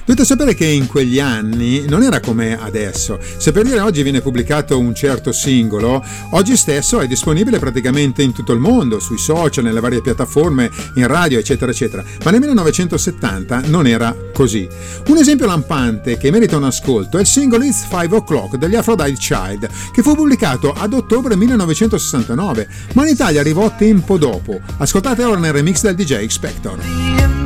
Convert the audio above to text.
Dovete sapere che in quegli anni non era come adesso. Se per dire oggi viene pubblicato un certo singolo, oggi stesso è disponibile praticamente in tutto il mondo, sui social, nelle varie piattaforme, in radio, eccetera, eccetera. Ma nel 1970 non era così. Un esempio lampante che merita un ascolto è il singolo It's 5 O'Clock degli Aphrodite Child, che fu pubblicato ad ottobre 1969, ma in Italia arrivò tempo dopo. Ascoltate ora nel remix del DJ X-Factor.